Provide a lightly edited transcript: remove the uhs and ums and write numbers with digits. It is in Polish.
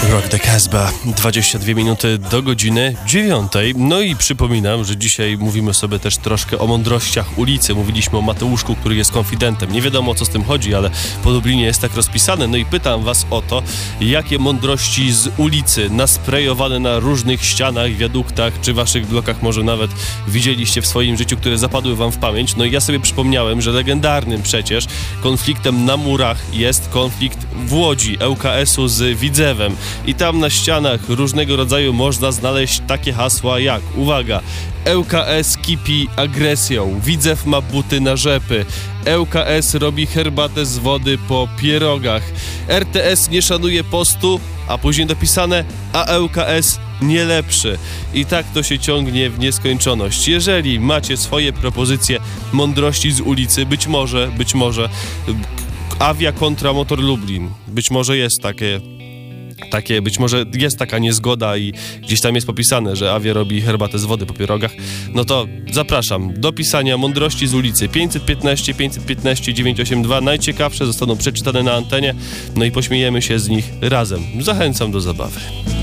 Rock the Casbah, 22 minuty do godziny 9. No i przypominam, że dzisiaj mówimy sobie też troszkę o mądrościach ulicy. Mówiliśmy o Mateuszku, który jest konfidentem. Nie wiadomo, o co z tym chodzi, ale po Lublinie jest tak rozpisane. No i pytam was o to, jakie mądrości z ulicy nasprejowane na różnych ścianach, wiaduktach, czy waszych blokach może nawet widzieliście w swoim życiu, które zapadły wam w pamięć. No i ja sobie przypomniałem, że legendarnym przecież konfliktem na murach jest konflikt w Łodzi, ŁKS-u z Widzewem. I tam na ścianach różnego rodzaju można znaleźć takie hasła jak, uwaga, ŁKS kipi agresją, Widzew ma buty na rzepy, ŁKS robi herbatę z wody po pierogach, RTS nie szanuje postu, a później dopisane, a ŁKS nie lepszy. I tak to się ciągnie w nieskończoność. Jeżeli macie swoje propozycje mądrości z ulicy, być może Avia kontra Motor Lublin, być może jest być może jest taka niezgoda i gdzieś tam jest popisane, że Avia robi herbatę z wody po pierogach, no to zapraszam do pisania mądrości z ulicy 515 982. Najciekawsze zostaną przeczytane na antenie, no i pośmiejemy się z nich razem. Zachęcam do zabawy.